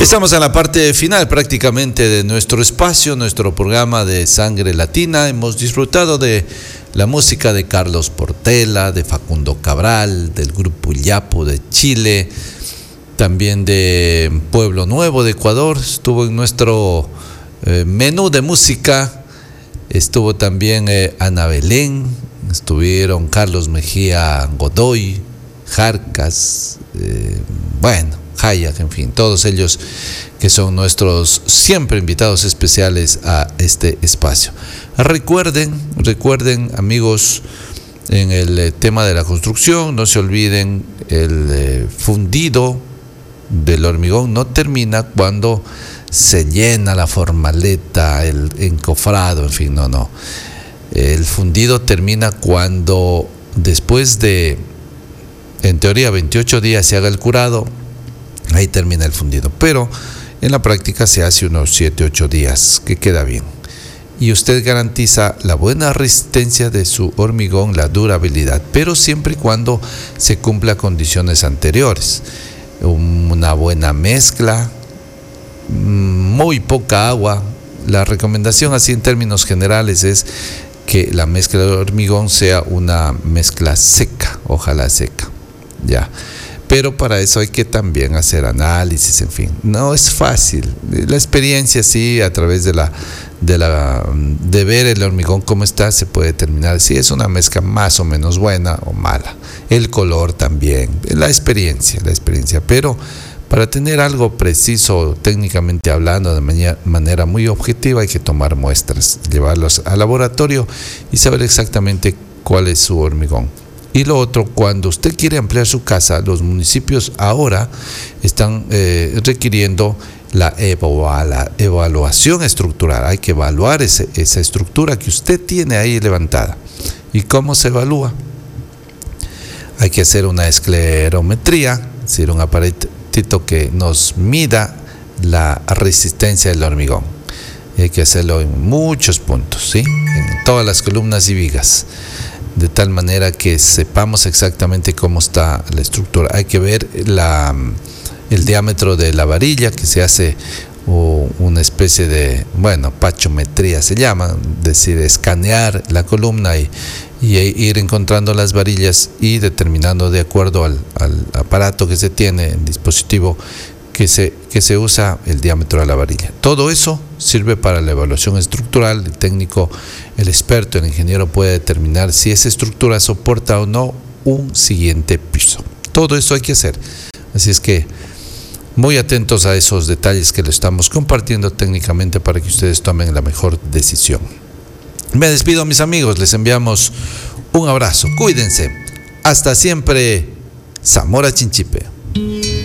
Estamos en la parte final prácticamente de nuestro espacio, nuestro programa de Sangre Latina. Hemos disfrutado de la música de Carlos Portela, de Facundo Cabral, del grupo Yapo de Chile, también de Pueblo Nuevo de Ecuador. Estuvo en nuestro menú de música, estuvo también Ana Belén, estuvieron Carlos Mejía Godoy, Jarcas, Hayak, en fin, todos ellos que son nuestros siempre invitados especiales a este espacio. Recuerden amigos, en el tema de la construcción, no se olviden, el fundido del hormigón no termina cuando se llena la formaleta, el encofrado, en fin, no. El fundido termina cuando después de, en teoría, 28 días se haga el curado. Ahí termina el fundido, pero en la práctica se hace unos 7-8 días, que queda bien. Y usted garantiza la buena resistencia de su hormigón, la durabilidad, pero siempre y cuando se cumpla condiciones anteriores. Una buena mezcla, muy poca agua. La recomendación así en términos generales es que la mezcla de hormigón sea una mezcla seca, ojalá seca, ya. Pero para eso hay que también hacer análisis, en fin. No es fácil. La experiencia sí, a través de ver el hormigón cómo está, se puede determinar si es una mezcla más o menos buena o mala. El color también, la experiencia. Pero para tener algo preciso, técnicamente hablando, de manera muy objetiva, hay que tomar muestras, llevarlos al laboratorio y saber exactamente cuál es su hormigón. Y lo otro, cuando usted quiere ampliar su casa, los municipios ahora están requiriendo la evaluación estructural. Hay que evaluar esa estructura que usted tiene ahí levantada. ¿Y cómo se evalúa? Hay que hacer una esclerometría, es decir, un aparatito que nos mida la resistencia del hormigón. Y hay que hacerlo en muchos puntos, ¿sí? En todas las columnas y vigas, de tal manera que sepamos exactamente cómo está la estructura. Hay que ver el diámetro de la varilla, que se hace una especie de, pachometría se llama, es decir, escanear la columna y ir encontrando las varillas y determinando de acuerdo al aparato que se tiene, el dispositivo que se usa, el diámetro de la varilla. Todo eso sirve para la evaluación estructural. El técnico, el experto, el ingeniero puede determinar si esa estructura soporta o no un siguiente piso. Todo eso hay que hacer. Así es que muy atentos a esos detalles que lo estamos compartiendo técnicamente para que ustedes tomen la mejor decisión. Me despido, mis amigos, les enviamos un abrazo. Cuídense. Hasta siempre. Zamora Chinchipe.